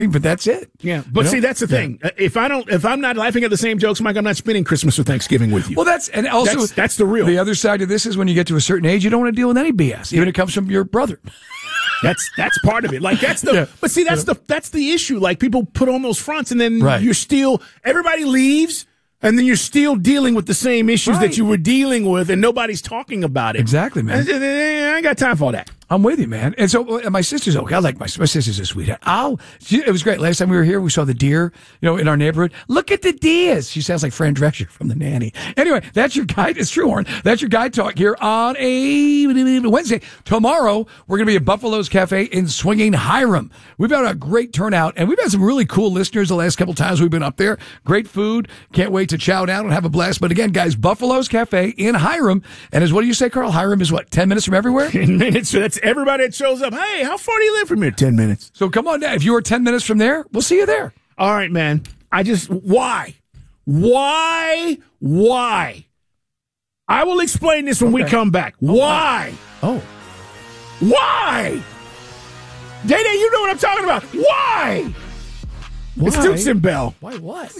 But that's it. Yeah, but see, that's the thing. If I'm not laughing at the same jokes, Mike, I'm not spending Christmas or Thanksgiving with you. Well, that's the real. The other side of this is when you get to a certain age, you don't want to deal with any BS, even if it comes from your brother. That's part of it. Like that's the. Yeah. But see, that's the issue. Like people put on those fronts, and then you're still everybody leaves. And then you're still dealing with the same issues that you were dealing with, and nobody's talking about it. Exactly, man. I ain't got time for all that. I'm with you, man. And so my sister's okay. I like my sister's a sweetheart. It was great. Last time we were here, we saw the deer, in our neighborhood. Look at the deers. She sounds like Fran Drescher from The Nanny. Anyway, that's your guide. It's true, Warren. That's your guide talk here on a Wednesday. Tomorrow, we're going to be at Buffalo's Cafe in Swinging Hiram. We've had a great turnout, and we've had some really cool listeners the last couple times we've been up there. Great food. Can't wait to chow down and have a blast. But again, guys, Buffalo's Cafe in Hiram. And what do you say, Carl? Hiram is what, 10 minutes from everywhere? 10 minutes. So that's everybody that shows up. Hey, how far do you live from here? 10 minutes. So come on down. If you are 10 minutes from there, we'll see you there. All right, man. Why? I will explain this when we come back. Why? Oh. Why? Day-Day, you know what I'm talking about. Why? It's Dukes and Bell. Why what?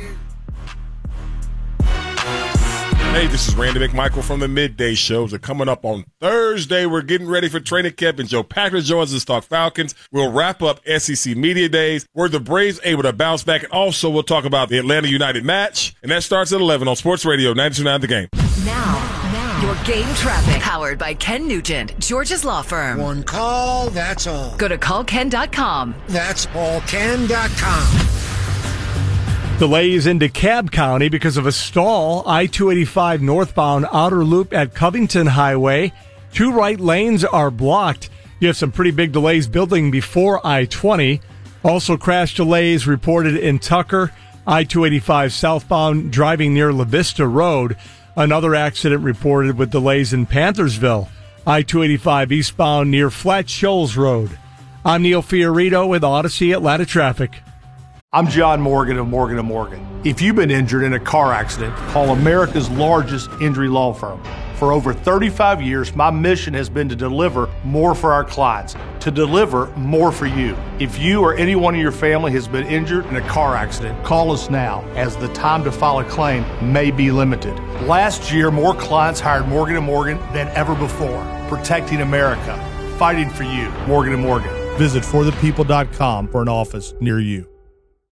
Hey, this is Randy McMichael from the Midday Shows. They're coming up on Thursday. We're getting ready for training camp, and Joe Packer joins us to talk Falcons. We'll wrap up SEC Media Days. Were the Braves able to bounce back? And also, we'll talk about the Atlanta United match, and that starts at 11 on Sports Radio 92.9 The Game. Now, your game traffic, powered by Ken Nugent, George's Law Firm. One call, that's all. Go to callken.com. That's allken.com. Delays into Cobb County because of a stall. I-285 northbound outer loop at Covington Highway. 2 right lanes are blocked. You have some pretty big delays building before I-20. Also crash delays reported in Tucker. I-285 southbound driving near La Vista Road. Another accident reported with delays in Panthersville. I-285 eastbound near Flat Shoals Road. I'm Neil Fiorito with Odyssey Atlanta Traffic. I'm John Morgan of Morgan & Morgan. If you've been injured in a car accident, call America's largest injury law firm. For over 35 years, my mission has been to deliver more for our clients, to deliver more for you. If you or anyone in your family has been injured in a car accident, call us now, as the time to file a claim may be limited. Last year, more clients hired Morgan & Morgan than ever before. Protecting America, fighting for you. Morgan & Morgan. Visit forthepeople.com for an office near you.